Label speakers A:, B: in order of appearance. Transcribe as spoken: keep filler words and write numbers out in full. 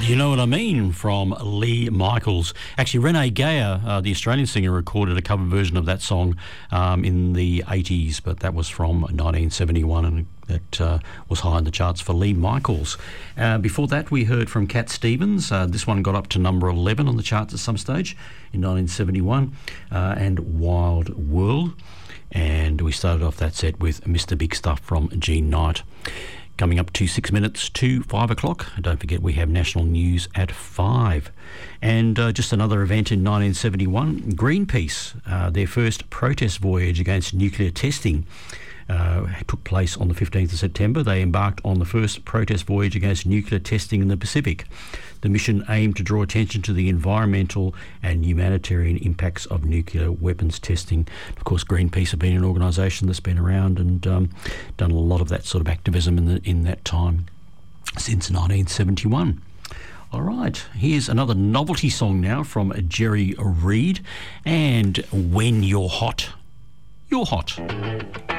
A: You Know What I Mean from Lee Michaels. Actually, Renee Geyer, uh, the Australian singer, recorded a cover version of that song um, in the eighties, but that was from nineteen seventy-one, and that uh, was high in the charts for Lee Michaels. Uh, before that, we heard from Cat Stevens. Uh, this one got up to number eleven on the charts at some stage in nineteen seventy-one, uh, and Wild World. And we started off that set with Mister Big Stuff from Gene Knight. Coming up to six minutes to five o'clock. Don't forget we have national news at five. And uh, just another event in nineteen seventy-one, Greenpeace, uh, their first protest voyage against nuclear testing uh, took place on the fifteenth of September. They embarked on the first protest voyage against nuclear testing in the Pacific. The mission aimed to draw attention to the environmental and humanitarian impacts of nuclear weapons testing. Of course, Greenpeace have been an organisation that's been around and um, done a lot of that sort of activism in, the, in that time since nineteen seventy-one. All right, here's another novelty song now from Jerry Reed, and When You're Hot, You're Hot.